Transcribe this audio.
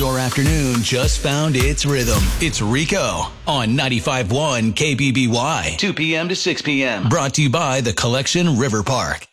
Your afternoon just found its rhythm. It's Rico on 95.1 KBBY, 2 p.m. to 6 p.m. Brought to you by the Collection River Park.